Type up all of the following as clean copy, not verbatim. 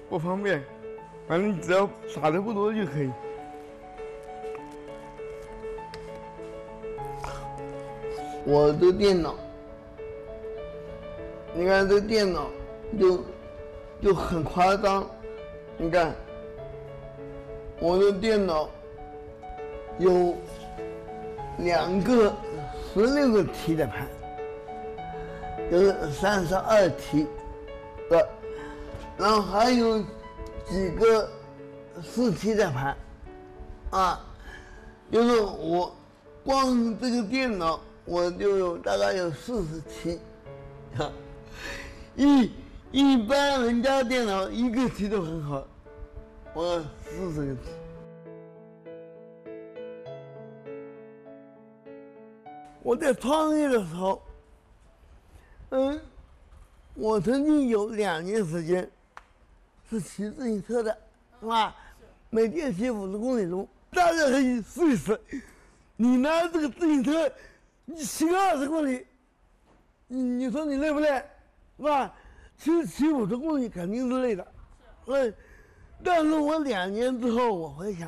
不方便，反正只要撒的不多就可以。 我的电脑，你看这电脑就很夸张，你看我的电脑有2个16个 T 的盘，有32 T 的，然后还有几个4 T 的盘，就是我光这个电脑我就有大概有40 T，一般人家电脑1个 T 都很好，我40个 T。我在创业的时候，我曾经有2年时间是骑自行车的，是吧？每天骑50公里路。大家可以试一试，你拿这个自行车，你骑个20公里，你说你累不累？是吧？骑50公里肯定是累的，但是我2年之后，我回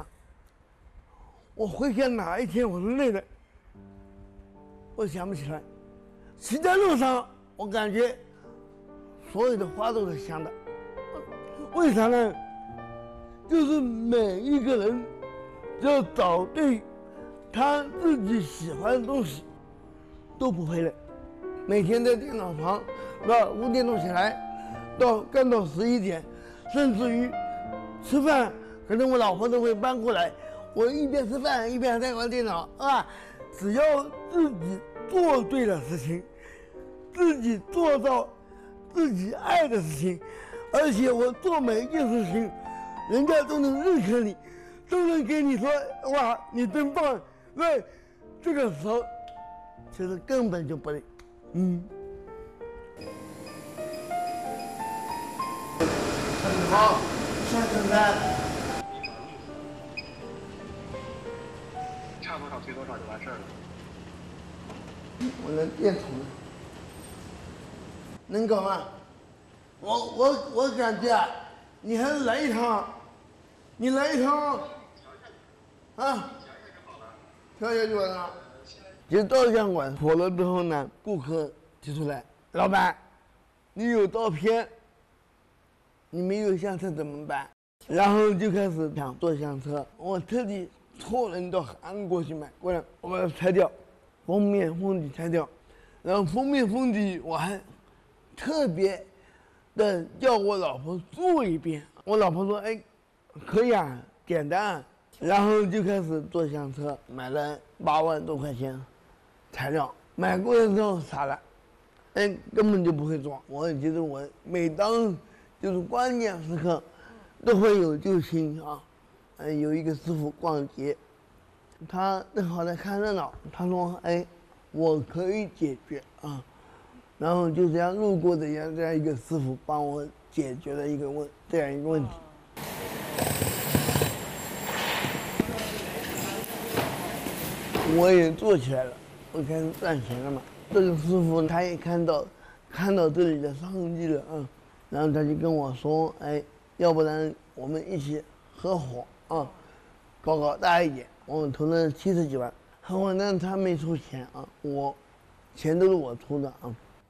想哪一天我是累的。我想不起来，骑在路上，我感觉所有的花都是香的。为啥呢？就是每一个人要找对他自己喜欢的东西，都不会累。每天在电脑旁，到5点钟起来，干到11点，甚至于吃饭，可能我老婆都会搬过来，我一边吃饭一边在玩电脑只要自己做对了事情，自己做到自己爱的事情，而且我做每一件事情，人家都能认可你，都能给你说哇你真棒。那这个时候其实根本就不累。好，下次来。 差多少推多少就完事儿了。 我的电筒能搞吗？我感觉你还是来一趟，你来一趟调一下就完了。就照相馆火了之后呢，顾客提出来，老板，你有照片，你没有相册怎么办？然后就开始想做相册，我特地托人到韩国去买过来，我把它拆掉，封面封底拆掉，然后封面封底我还特别的叫我老婆做一遍，我老婆说可以啊，简单然后就开始做相册，买了8万多块钱材料，买过来之后傻了，根本就不会做。我觉得我每当就是关键时刻都会有救星有一个师傅逛街，他正好在看热闹，他说我可以解决然后就这样路过的这样一个师傅帮我解决了这样一个问题。我也做起来了，我开始赚钱了嘛。这个师傅他也看到这里的商机了然后他就跟我说，要不然我们一起合伙搞大一点。我投了70几万，合伙人他没出钱我钱都是我出的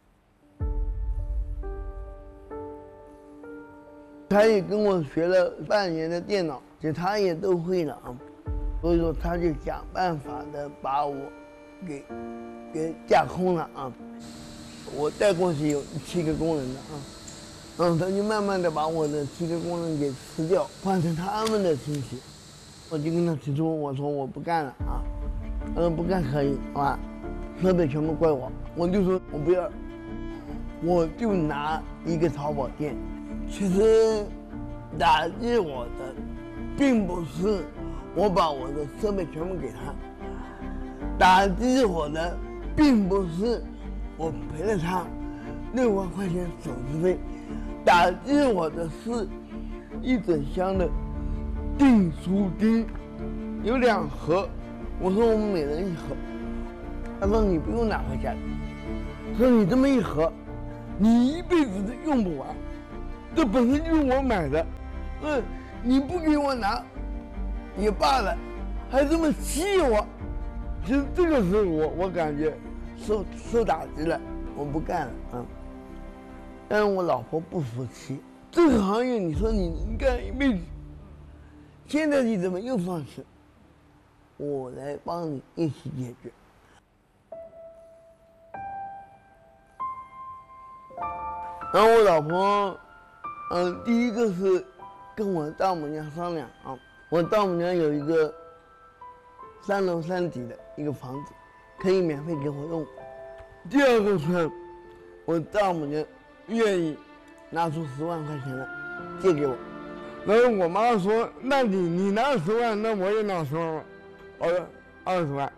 他也跟我学了半年的电脑，其实他也都会了所以说他就想办法的把我给架空了我带过去有7个工人的他就慢慢的把我的7个工人给辞掉，换成他们的亲戚。我就跟他提出，我说我不干了他说不干可以设备全部归我。我就说我不要，我就拿一个淘宝店。其实打击我的并不是我把我的设备全部给他，打击我的并不是我赔了他6万块钱手续费，打击我的是一整箱的订书钉，有2盒，我说我们每人1盒，他说你不用拿回家，说你这么1盒，你一辈子都用不完，这本身就是我买的， 你不给我拿也罢了，还这么气我。其实这个时候我感觉受打击了，我不干了啊。但是我老婆不服气，这个行业你说你能干一辈子，现在你怎么又放弃？我来帮你一起解决。然后我老婆，第一个是跟我丈母娘商量啊，我丈母娘有一个3楼3底的一个房子，可以免费给我用。第二个是，我丈母娘愿意拿出10万块钱来借给我。然后我妈说：“那你拿10万，那我也拿10万吧。”我说20万。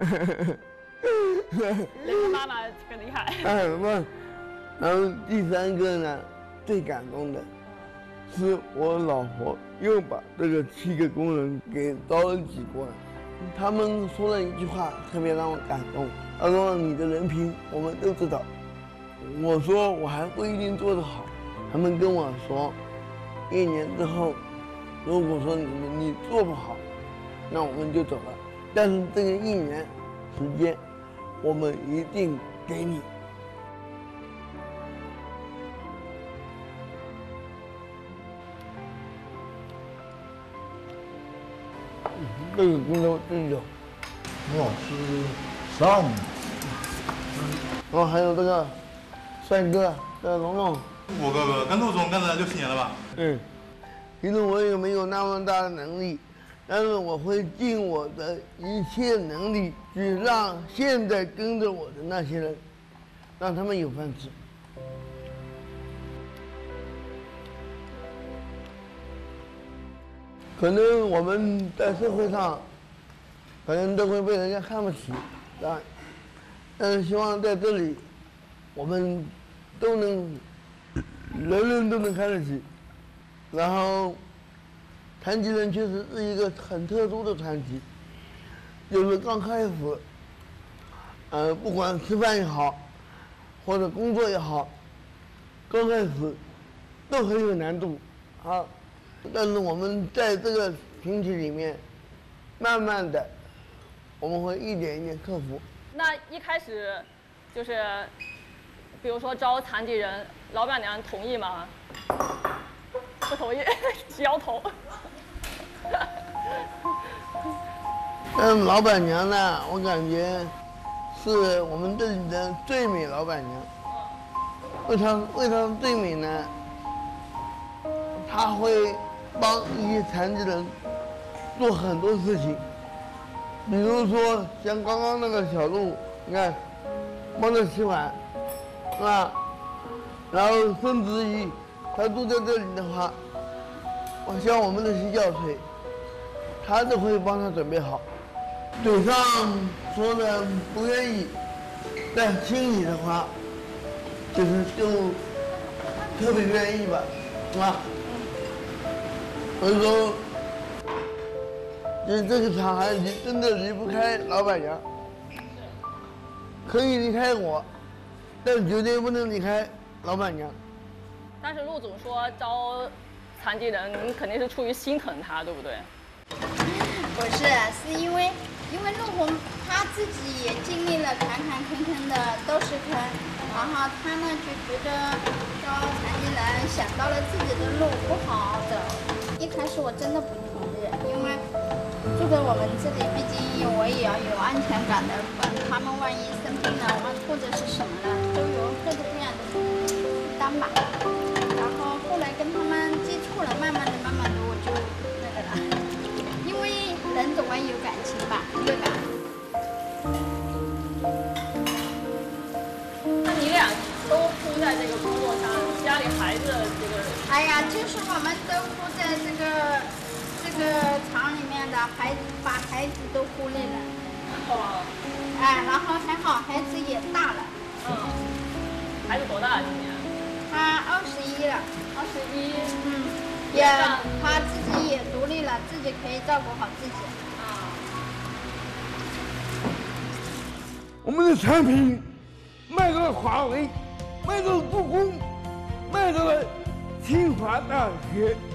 那个妈妈很厉害。 20万。然后第三个呢，最感动的是我老婆又把这个7个工人给召集过来，他们说了一句话特别让我感动。他说：“你的人品我们都知道。”我说：“我还不一定做得好。”他们跟我说，1年之后，如果说你做不好，那我们就走了。但是这个1年时间，我们一定给你。这个工作真有， 我是12年。 然后还有这个帅哥，这个龙龙。 我哥哥跟陆总干了6、7年了吧？ 其实我也没有那么大的能力，但是我会尽我的一切能力去让现在跟着我的那些人，让他们有饭吃。可能我们在社会上，可能都会被人家看不起，但是希望在这里，我们都能，人人都能看得起。然后，残疾人确实是一个很特殊的团体，就是刚开始，不管吃饭也好，或者工作也好，刚开始都很有难度啊。但是我们在这个群体里面，慢慢的，我们会一点一点克服。 那一开始，就是，比如说招残疾人，老板娘同意吗？不同意，摇头。 老板娘呢，我感觉是我们这里的最美老板娘。为啥最美呢？她会帮一些残疾人做很多事情，比如说像刚刚那个小鹿，你看，帮他洗碗，是吧？然后甚至于他住在这里的话，像我们的洗脚水，他都会帮他准备好。嘴上说的不愿意，但心里的话，就特别愿意吧，是吧？所以说，就是这个厂还真的离不开老板娘。可以离开我，但绝对不能离开老板娘。 但是陆总说招残疾人肯定是出于心疼他，对不对？ 不是，是因为陆红他自己也经历了坎坷的都是坑，然后他呢就觉得招残疾人想到了自己的路不好走。一开始我真的不同意，因为住在我们这里，毕竟我也要有安全感的，他们万一生病了或者是什么了，都有各种各样的负担吧。然后后来跟他们接触了，慢慢的我就那个了，因为人总归有感情吧，对吧？ 那你俩都扑在这个工作上，家里孩子这个…… 哎呀，就是我们都扑在这个厂里面的把孩子都忽略了。 哦。 哎，然后还好，孩子也大了。 孩子多大今年？ 他21了。 21。 也他自己也独立了，自己可以照顾好自己。 我们的产品卖到了华为，卖到了故宫，卖到了清华大学。